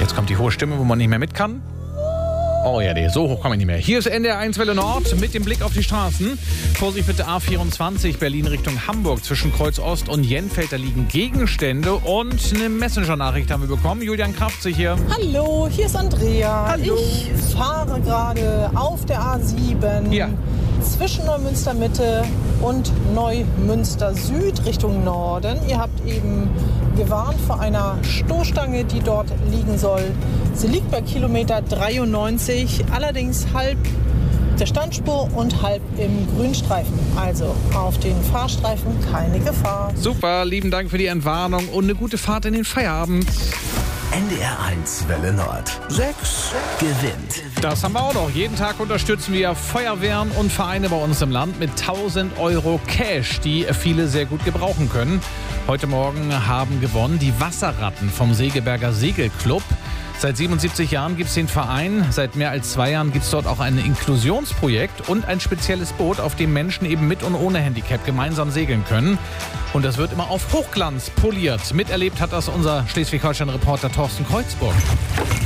Jetzt kommt die hohe Stimme, wo man nicht mehr mit kann. Oh ja, nee, so hoch kann man nicht mehr. Hier ist NDR1 Welle Nord mit dem Blick auf die Straßen. Vorsicht bitte A24 Berlin Richtung Hamburg zwischen Kreuz Ost und Jenfeld. Da liegen Gegenstände und eine Messenger-Nachricht haben wir bekommen. Julian Kraftzig hier. Hallo, hier ist Andrea. Hallo. Ich fahre gerade auf der A7 Ja. zwischen Neumünster Mitte und Neumünster Süd Richtung Norden. Ihr habt eben gewarnt vor einer Stoßstange, die dort liegen soll. Sie liegt bei Kilometer 93, allerdings halb der Standspur und halb im Grünstreifen. Also auf den Fahrstreifen keine Gefahr. Super, lieben Dank für die Entwarnung und eine gute Fahrt in den Feierabend. NDR1 Welle Nord. 6 gewinnt. Das haben wir auch noch. Jeden Tag unterstützen wir Feuerwehren und Vereine bei uns im Land mit 1000 Euro Cash, die viele sehr gut gebrauchen können. Heute Morgen haben gewonnen die Wasserratten vom Segeberger Segelclub. Seit 77 Jahren gibt es den Verein. Seit mehr als 2 Jahren gibt es dort auch ein Inklusionsprojekt und ein spezielles Boot, auf dem Menschen eben mit und ohne Handicap gemeinsam segeln können. Und das wird immer auf Hochglanz poliert. Miterlebt hat das unser Schleswig-Holstein-Reporter Thorsten Kreuzburg.